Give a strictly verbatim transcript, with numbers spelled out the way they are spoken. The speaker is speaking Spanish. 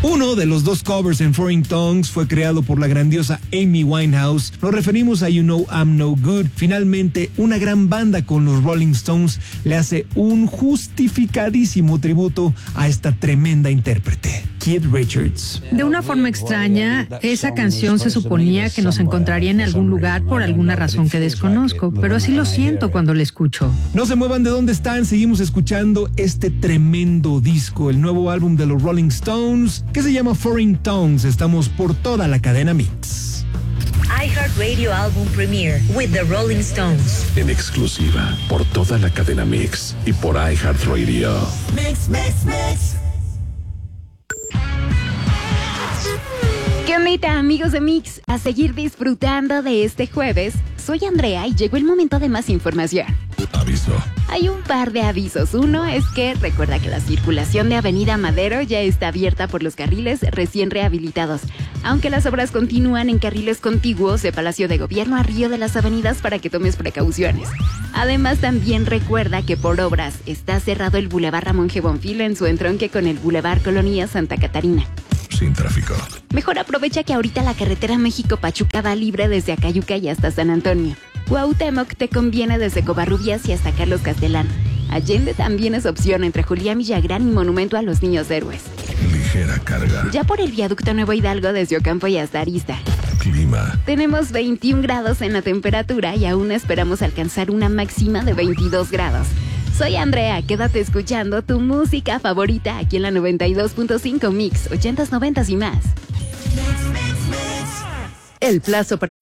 Uno de los dos covers en Foreign Tongues fue creado por la grandiosa Amy Winehouse. Nos referimos a You Know I'm No Good. Finalmente, una gran banda con los Rolling Stones le hace un justificadísimo tributo a esta tremenda intérprete, Keith Richards. De una forma extraña, esa canción se suponía que nos encontraría en algún lugar por alguna razón que desconozco, pero así lo siento cuando la escucho. No se muevan de donde están, seguimos escuchando este tremendo disco, el nuevo álbum de los Rolling Stones, que se llama Foreign Tongues. Estamos por toda la cadena Mix. iHeartRadio Album Premiere with the Rolling Stones. En exclusiva por toda la cadena Mix y por iHeartRadio. Mix, mix, mix. ¿Qué onda, amigos de Mix? A seguir disfrutando de este jueves. Soy Andrea y llegó el momento de más información. Aviso. Hay un par de avisos. Uno es que recuerda que la circulación de Avenida Madero ya está abierta por los carriles recién rehabilitados, aunque las obras continúan en carriles contiguos de Palacio de Gobierno a Río de las Avenidas para que tomes precauciones. Además, también recuerda que por obras está cerrado el Boulevard Ramón G. Bonfil en su entronque con el Boulevard Colonia Santa Catarina. Sin tráfico. Mejor aprovecha que ahorita la carretera México-Pachuca va libre desde Acayuca y hasta San Antonio. Cuauhtémoc te conviene desde Covarrubias y hasta Carlos Castelán. Allende también es opción entre Julián Villagrán y Monumento a los Niños Héroes. Ligera carga. Ya por el viaducto Nuevo Hidalgo desde Ocampo y hasta Arista. Clima. Tenemos veintiún grados en la temperatura y aún esperamos alcanzar una máxima de veintidós grados. Soy Andrea, quédate escuchando tu música favorita aquí en la noventa y dos punto cinco Mix, ochentas, noventas y más. Mix, mix, mix. El plazo para